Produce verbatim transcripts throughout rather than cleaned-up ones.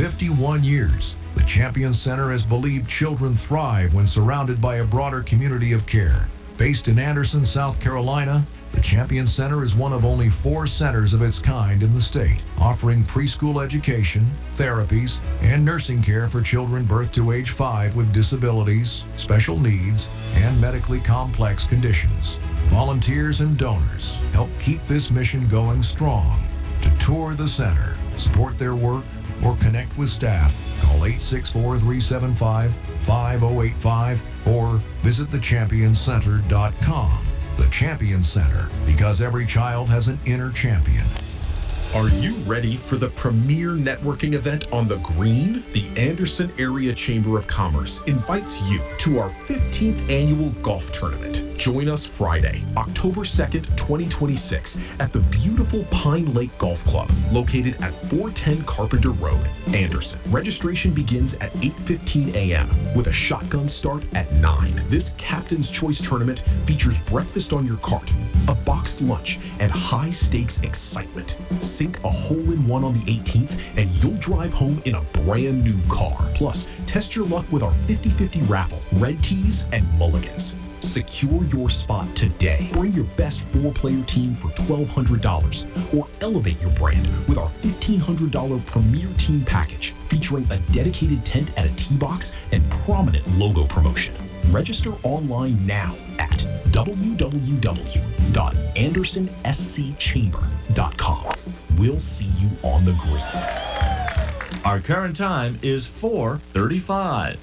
fifty-one years, the Champion Center has believed children thrive when surrounded by a broader community of care. Based in Anderson, South Carolina, the Champion Center is one of only four centers of its kind in the state, offering preschool education, therapies, and nursing care for children birth to age five with disabilities, special needs, and medically complex conditions. Volunteers and donors help keep this mission going strong. To tour the center, support their work, or connect with staff, call eight six four, three seven five, five oh eight five or visit the champion center dot com. The Champion Center, because every child has an inner champion. Are you ready for the premier networking event on the Green? The Anderson Area Chamber of Commerce invites you to our fifteenth annual golf tournament. Join us Friday, October second, twenty twenty-six at the beautiful Pine Lake Golf Club, located at four ten Carpenter Road, Anderson. Registration begins at eight fifteen a.m. with a shotgun start at nine. This Captain's Choice tournament features breakfast on your cart, a boxed lunch, and high-stakes excitement. Sink a hole-in-one on the eighteenth, and you'll drive home in a brand new car. Plus, test your luck with our fifty-fifty raffle, red tees, and mulligans. Secure your spot today. Bring your best four-player team for twelve hundred dollars, or elevate your brand with our fifteen hundred dollars Premier Team Package, featuring a dedicated tent at a tee box and prominent logo promotion. Register online now at w w w dot anderson s c chamber dot com. We'll see you on the green. Our current time is four thirty-five.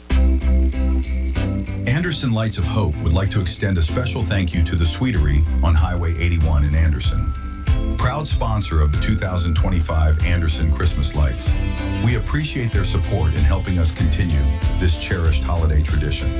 Anderson Lights of Hope would like to extend a special thank you to the Sweetery on Highway eighty-one in Anderson, proud sponsor of the two thousand twenty-five Anderson Christmas Lights. We appreciate their support in helping us continue this cherished holiday tradition.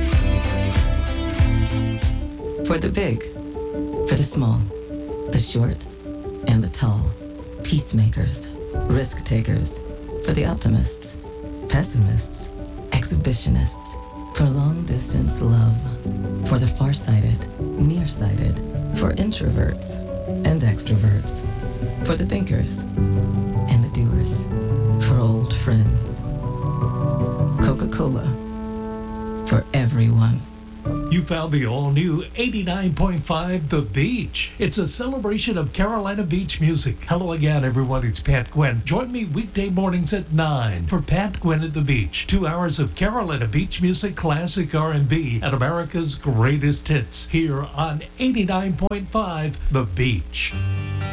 For the big, for the small, the short, and the tall, peacemakers, risk takers, for the optimists, pessimists, exhibitionists, for long-distance love, for the far-sighted, nearsighted, for introverts and extroverts, for the thinkers and the doers, for old friends. Coca-Cola, for everyone. You found the all-new eighty-nine point five The Beach. It's a celebration of Carolina Beach music. Hello again, everyone. It's Pat Gwynn. Join me weekday mornings at nine for Pat Gwynn at the Beach. Two hours of Carolina Beach music, classic R and B, and America's greatest hits here on eighty-nine point five The Beach.